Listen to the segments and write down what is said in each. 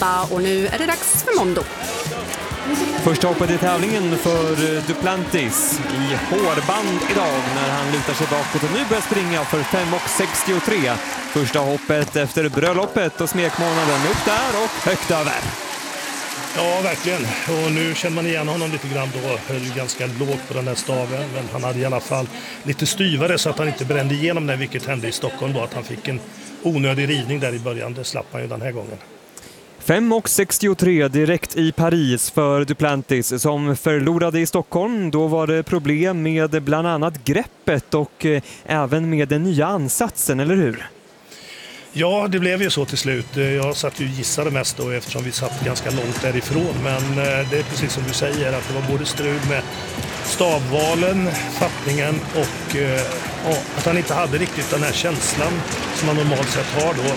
Abba och nu är det dags för Mondo. Första hoppet i tävlingen för Duplantis i hårband idag när han lutar sig bakåt och nu börjar springa för 5,63. Första hoppet efter bröllopet och smekmånaden upp där och högt över. Ja, verkligen. Och nu känner man igen honom lite grann då. Höll ganska lågt på den här staven, men han hade i alla fall lite styvare så att han inte brände igenom det, vilket hände i Stockholm då. Att han fick en onödig rivning där i början. Det slapp han ju den här gången. 5,63 direkt i Paris för Duplantis som förlorade i Stockholm. Då var det problem med bland annat greppet och även med den nya ansatsen, eller hur? Ja, det blev ju så till slut. Jag satt ju gissade mest då eftersom vi satt ganska långt därifrån. Men det är precis som du säger att det var både strul med stavvalen, fattningen och att han inte hade riktigt den här känslan som man normalt sett har då.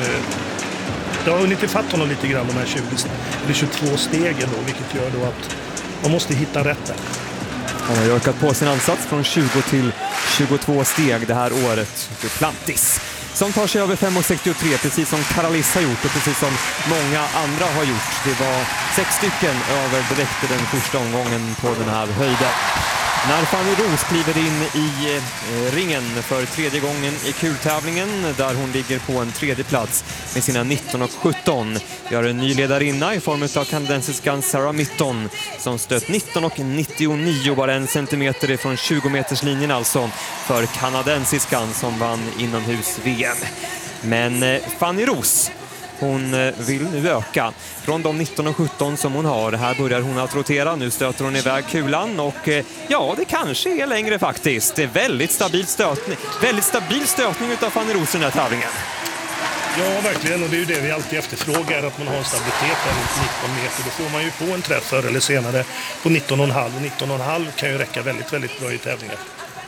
Det har hunnit ifatt honom lite grann de här 20 eller 22 stegen då, vilket gör då att man måste hitta rätt där. Han har ökat på sin ansats från 20 till 22 steg det här året. Duplantis som tar sig över 5,63 precis som Karalis har gjort och precis som många andra har gjort. Det var 6 stycken över direkt i den första omgången på den här höjden. När Fanny Roos kliver in i ringen för tredje gången i kultävlingen där hon ligger på en tredje plats med sina 19,17. Vi har en ny ledarinna i form av kanadensiskan Sarah Mitton som stött 19,99, bara 1 centimeter ifrån 20-meterslinjen alltså för kanadensiskan som vann inomhus-VM. Men Fanny Roos, hon vill nu öka från de 19,17 som hon har. Här börjar hon att rotera. Nu stöter hon iväg kulan och ja, det kanske är längre faktiskt. Det är väldigt stabil stötning utav Fanny Roos i den här tävlingen. Ja, verkligen. Och det är ju det vi alltid efterfrågar, att man har en stabilitet där runt 19 meter. Då får man ju på en träff förr eller senare på 19,5. 19,5 kan ju räcka väldigt, väldigt bra i tävlingar.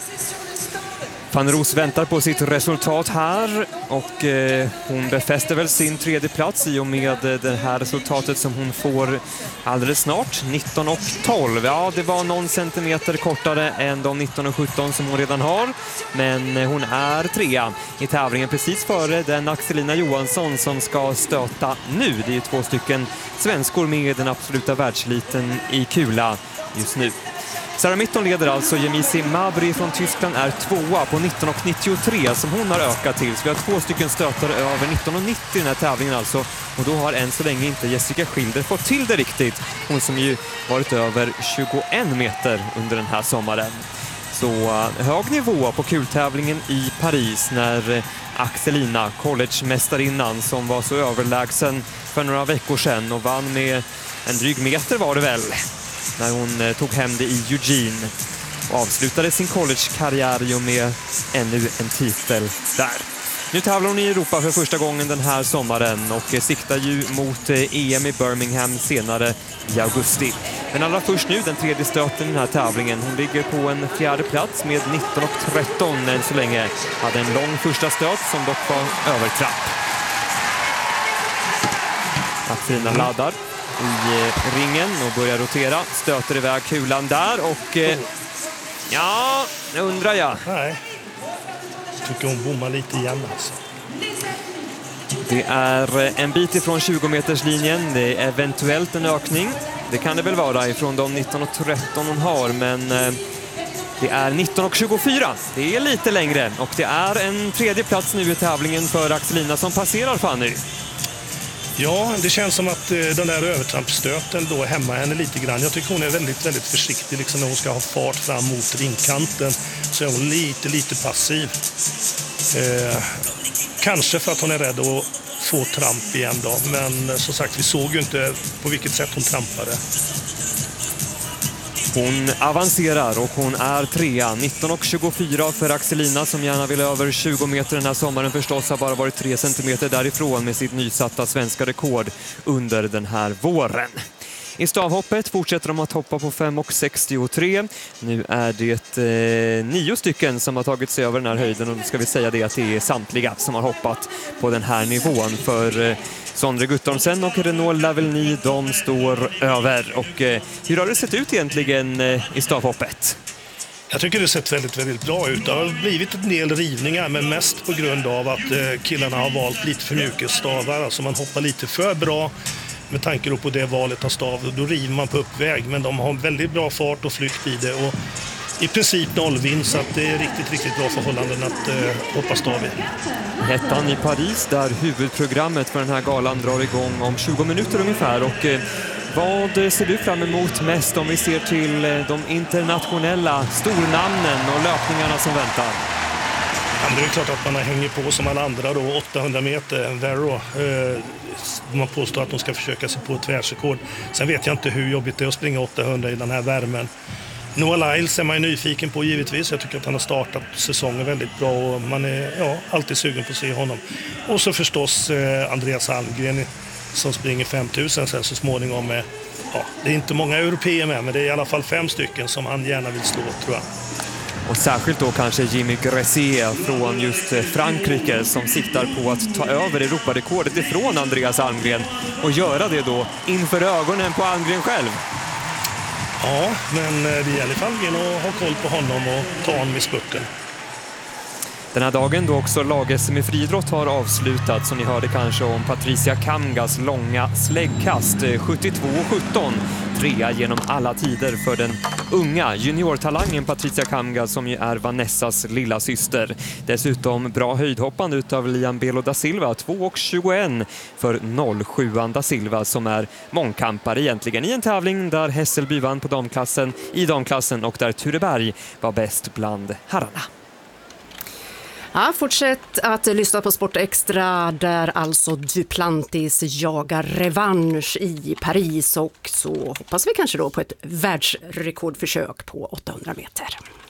Fanny Roos väntar på sitt resultat här och hon befäster väl sin tredje plats i och med det här resultatet som hon får alldeles snart. 19,12. Ja, det var någon centimeter kortare än de 19,17 som hon redan har. Men hon är trea i tävlingen precis före den Axelina Johansson som ska stöta nu. Det är ju 2 stycken svenskor med den absoluta världseliten i kula just nu. Sarah Mitton leder alltså. Jemisi Mabri från Tyskland är 2:a på 19,93 som hon har ökat till. Så vi har 2 stycken stötare över 19,90 i den här tävlingen alltså. Och då har än så länge inte Jessica Schilder fått till det riktigt. Hon som ju varit över 21 meter under den här sommaren. Så hög nivå på kultävlingen i Paris när Axelina, collegemästarinnan som var så överlägsen för några veckor sedan och vann med en dryg meter var det väl, när hon tog hem det i Eugene och avslutade sin collegekarriär med ännu en titel där. Nu tävlar hon i Europa för första gången den här sommaren och siktar ju mot EM i Birmingham senare i augusti. Men allra först nu den tredje stöten i den här tävlingen. Hon ligger på en fjärde plats med 19,13 än så länge. Hade en lång första stöt som dock var övertrapp. Axelina laddar i ringen och börjar rotera. Stöter iväg kulan där och ja, undrar jag. Nej, jag tycker hon bommar lite igen alltså. Det är en bit ifrån 20-meterslinjen. Det är eventuellt en ökning. Det kan det väl vara ifrån de 19,13 hon har, men det är 19,24. Det är lite längre och det är en tredje plats nu i tävlingen för Axelina som passerar Fanny. Ja, det känns som att den där övertrampstöten då hämmar henne lite grann. Jag tycker hon är väldigt, väldigt försiktig liksom när hon ska ha fart fram mot ringkanten. Så är hon lite passiv. Kanske för att hon är rädd att få tramp igen då. Men som sagt, vi såg ju inte på vilket sätt hon trampade. Hon avancerar och hon är trea. 19,24 för Axelina som gärna vill över 20 meter den här sommaren. Förstås har bara varit 3 centimeter därifrån med sitt nysatta svenska rekord under den här våren. I stavhoppet fortsätter de att hoppa på 5,63. Nu är det 9 stycken som har tagit sig över den här höjden och då ska vi säga det att det är samtliga som har hoppat på den här nivån för Sondre Guttormsen och Renaud Lavellny, de står över. Och hur har det sett ut egentligen i stavhoppet? Jag tycker det sett väldigt, väldigt bra ut. Det har blivit en del rivningar, men mest på grund av att killarna har valt lite för mjuka stavar. Alltså man hoppar lite för bra med tanke på det valet av stav. Då river man på uppväg, men de har väldigt bra fart och flykt i det och i princip nollvind, så att det är riktigt bra förhållanden att hoppa stav i. Hettan i Paris, där huvudprogrammet för den här galan drar igång om 20 minuter ungefär. Och vad ser du fram emot mest om vi ser till de internationella stornamnen och löpningarna som väntar? Ja, det är klart att man hänger på som alla andra då, 800 meter, Vero. Man påstår att de ska försöka sig på ett världsrekord. Sen vet jag inte hur jobbigt det är att springa 800 i den här värmen. Noah Lyles är man nyfiken på givetvis. Jag tycker att han har startat säsongen väldigt bra och man är alltid sugen på att se honom. Och så förstås Andreas Almgren som springer 5000 sen så småningom med. Ja, det är inte många europeer med, men det är i alla fall 5 stycken som han gärna vill slå, tror jag. Och särskilt då kanske Jimmy Gressier från just Frankrike som siktar på att ta över Europarekordet ifrån Andreas Almgren och göra det då inför ögonen på Almgren själv. Ja, men det gäller för Almgren att ha koll på honom och ta honom i spurten. Den här dagen då också lag-SM i friidrott har avslutat, som ni hörde kanske om Patricia Kamgas långa släggkast 72,17, trea genom alla tider för den unga juniortalangen Patricia Kamga som ju är Vanessas lilla syster. Dessutom bra höjdhoppande utav Liam Belo da Silva, 2,21 för 0,7 da Silva som är mångkampare egentligen i en tävling där Hässelby vann på damklassen och där Tureberg var bäst bland herrarna. Ja, fortsätt att lyssna på Sport Extra där alltså Duplantis jagar revansch i Paris och så hoppas vi kanske då på ett världsrekordförsök på 800 meter.